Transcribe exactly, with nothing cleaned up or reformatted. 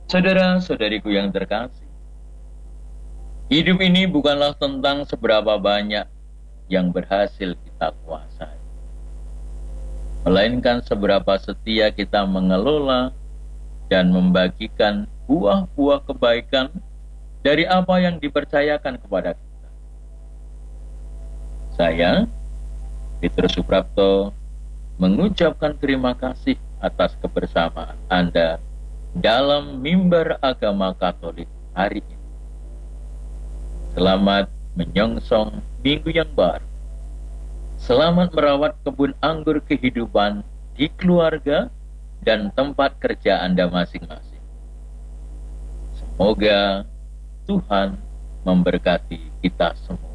Saudara-saudariku yang terkasih, hidup ini bukanlah tentang seberapa banyak yang berhasil kita kuasai, melainkan seberapa setia kita mengelola dan membagikan buah-buah kebaikan dari apa yang dipercayakan kepada kita. Saya, Petrus Suprapto, mengucapkan terima kasih atas kebersamaan Anda dalam mimbar agama Katolik hari ini. Selamat menyongsong minggu yang baru. Selamat merawat kebun anggur kehidupan di keluarga dan tempat kerja Anda masing-masing. Semoga Tuhan memberkati kita semua.